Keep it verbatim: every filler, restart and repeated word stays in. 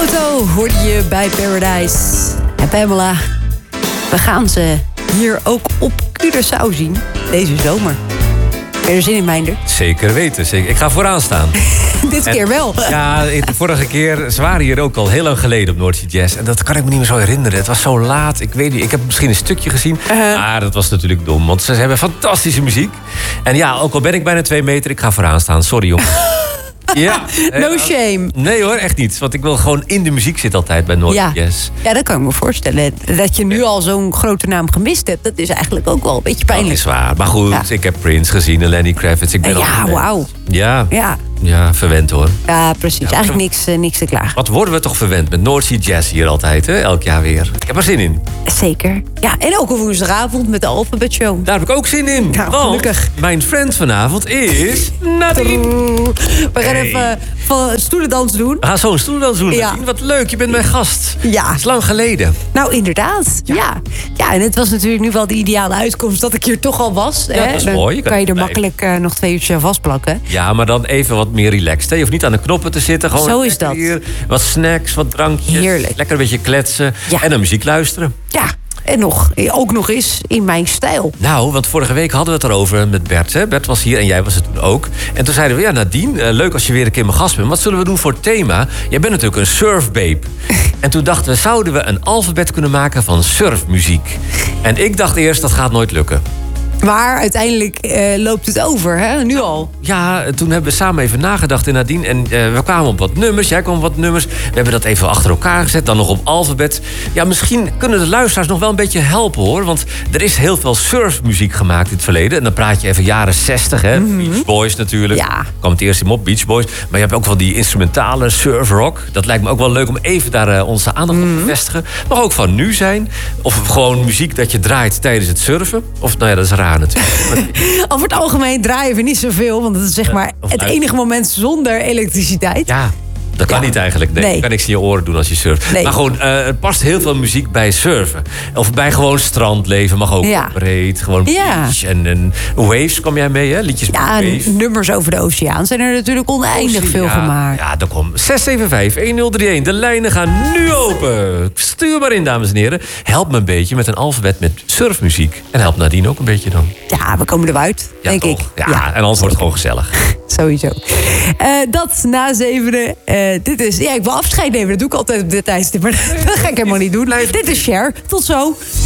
Auto hoorde je bij Paradise. En Pamela, we gaan ze hier ook op Curaçao zien deze zomer. Heb je er zin in, Meinder? Zeker weten, zeker. Ik ga vooraan staan. Dit keer wel. En, ja, de vorige keer, ze waren hier ook al heel lang geleden op Noordzee Jazz. En dat kan ik me niet meer zo herinneren. Het was zo laat. Ik weet niet, ik heb misschien een stukje gezien. Uh-huh. Maar dat was natuurlijk dom, want ze hebben fantastische muziek. En ja, ook al ben ik bijna twee meter, ik ga vooraan staan. Sorry, jongen. Ja, no shame. Nee hoor, echt niet. Want ik wil gewoon in de muziek zitten altijd bij Noordzee ja. Jazz. Ja, dat kan ik me voorstellen. Dat je nu al zo'n grote naam gemist hebt, dat is eigenlijk ook wel een beetje pijnlijk. Dat is waar. Maar goed, ja. Ik heb Prince gezien en Lenny Kravitz. Ik ben ja, wauw. Ja. ja. Ja, verwend hoor. Ja, precies. Ja, eigenlijk niks, uh, niks te klagen. Wat worden we toch verwend met Noordzee Jazz hier altijd, hè? Elk jaar weer. Ik heb er zin in. Zeker. Ja, en ook een woensdagavond met de Alphabet Show. Daar heb ik ook zin in. Nou, want gelukkig. Mijn friend vanavond is Nadine. We gaan hey. even van stoelendans doen. We gaan zo'n stoelendans doen. Ja. Nadine, wat leuk, je bent mijn gast. Ja. Dat is lang geleden. Nou, inderdaad. Ja. ja. Ja, en het was natuurlijk nu wel de ideale uitkomst dat ik hier toch al was. Ja, hè? dat is dan mooi. Je kan, kan je er blijven. makkelijk uh, nog twee uurtjes aan vastplakken. Ja, maar dan even wat meer relaxed. Hè? Je hoeft niet aan de knoppen te zitten. Gewoon Zo is dat. Hier, wat snacks, wat drankjes. Heerlijk. Lekker een beetje kletsen. Ja. En naar muziek luisteren. Ja. En nog, ook nog eens in mijn stijl. Nou, want vorige week hadden we het erover met Bert. Hè? Bert was hier en jij was het toen ook. En toen zeiden we, ja Nadine, uh, leuk als je weer een keer mijn gast bent. Wat zullen we doen voor het thema? Jij bent natuurlijk een surfbabe. En toen dachten we, zouden we een alfabet kunnen maken van surfmuziek? En ik dacht eerst, dat gaat nooit lukken. Maar uiteindelijk uh, loopt het over, hè? Nu al. Ja, toen hebben we samen even nagedacht in Nadine. En uh, we kwamen op wat nummers. Jij kwam op wat nummers. We hebben dat even achter elkaar gezet. Dan nog op alfabet. Ja, misschien kunnen de luisteraars nog wel een beetje helpen, hoor. Want er is heel veel surfmuziek gemaakt in het verleden. En dan praat je even jaren zestig, hè. Mm-hmm. Beach Boys natuurlijk. Ja. Kwam het eerst in op, Beach Boys. Maar je hebt ook wel die instrumentale surfrock. Dat lijkt me ook wel leuk om even daar uh, onze aandacht mm-hmm. op te vestigen. Mag ook van nu zijn. Of gewoon muziek dat je draait tijdens het surfen. Of, nou ja, dat is raar. Over het algemeen draaien we niet zoveel, want het is zeg maar het enige moment zonder elektriciteit. Ja, dat kan ja. niet eigenlijk. Nee, nee. Je kan niks in je oren doen als je surft. Nee. Maar gewoon, uh, er past heel veel muziek bij surfen. Of bij gewoon strandleven, mag ook ja. breed. Gewoon beach ja. en, en waves kwam jij mee, hè? Liedjes ja, met waves. Nummers over de oceaan zijn er natuurlijk oneindig Oceaan. veel gemaakt. Ja, dan kom zes zeven vijf een nul drie een. De lijnen gaan nu open. Stuur maar in, dames en heren. Help me een beetje met een alfabet met surfmuziek. En help Nadine ook een beetje dan. Ja, we komen eruit, ja, denk toch? ik. Ja, ja, en anders wordt het gewoon gezellig. Sowieso. Uh, dat na zevenen. Uh, dit is, ja, ik wil afscheid nemen. Dat doe ik altijd op dit tijdstip. Maar dat ga ik helemaal niet doen. Dit is Cher. Tot zo.